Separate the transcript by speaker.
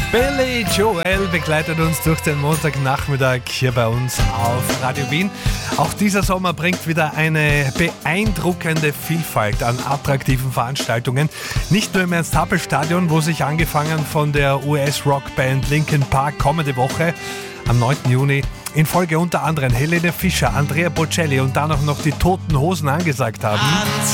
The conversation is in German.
Speaker 1: Billy Joel begleitet uns durch den Montagnachmittag hier bei uns auf Radio Wien. Auch dieser Sommer bringt wieder eine beeindruckende Vielfalt an attraktiven Veranstaltungen. Nicht nur im Ernst-Happel-Stadion, wo sich angefangen von der US-Rockband Linkin Park kommende Woche am 9. Juni in Folge unter anderem Helene Fischer, Andrea Bocelli und dann auch noch die Toten Hosen angesagt haben.